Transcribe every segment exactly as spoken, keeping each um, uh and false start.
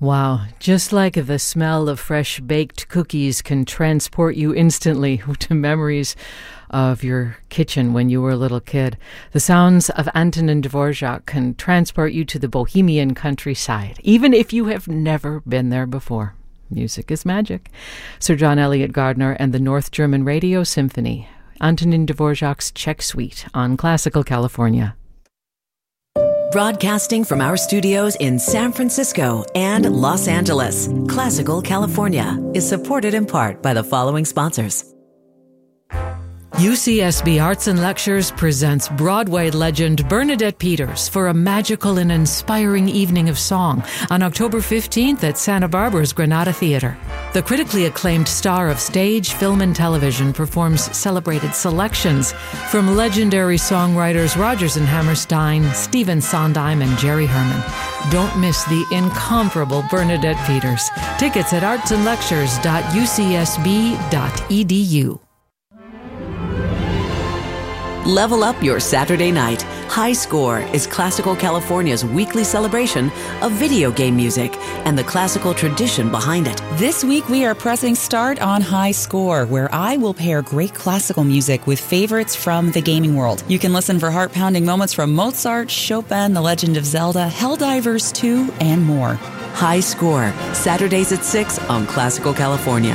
Wow, just like the smell of fresh baked cookies can transport you instantly to memories of your kitchen when you were a little kid, the sounds of Antonin Dvorak can transport you to the Bohemian countryside, even if you have never been there before. Music is magic. Sir John Eliot Gardiner and the North German Radio Symphony, Antonin Dvorak's Czech Suite on Classical California. Broadcasting from our studios in San Francisco and Los Angeles, Classical California is supported in part by the following sponsors. U C S B Arts and Lectures presents Broadway legend Bernadette Peters for a magical and inspiring evening of song on October fifteenth at Santa Barbara's Granada Theater. The critically acclaimed star of stage, film, and television performs celebrated selections from legendary songwriters Rodgers and Hammerstein, Stephen Sondheim, and Jerry Herman. Don't miss the incomparable Bernadette Peters. Tickets at arts and lectures dot u c s b dot e d u. Level up your Saturday night. High Score is Classical California's weekly celebration of video game music and the classical tradition behind it. This week we are pressing start on High Score, where I will pair great classical music with favorites from the gaming world. You can listen for heart-pounding moments from Mozart, Chopin, The Legend of Zelda, Helldivers two, and more. High Score, Saturdays at six on Classical California.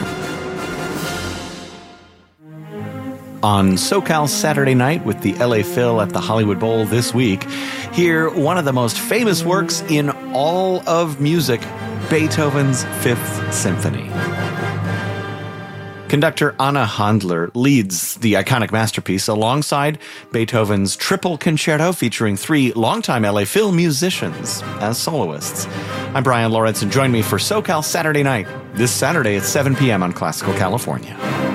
On SoCal Saturday Night with the L A Phil at the Hollywood Bowl this week, hear one of the most famous works in all of music, Beethoven's Fifth Symphony. Conductor Anna Handler leads the iconic masterpiece alongside Beethoven's Triple Concerto, featuring three longtime L A Phil musicians as soloists. I'm Brian Lawrence, and join me for SoCal Saturday Night this Saturday at seven p.m. on Classical California.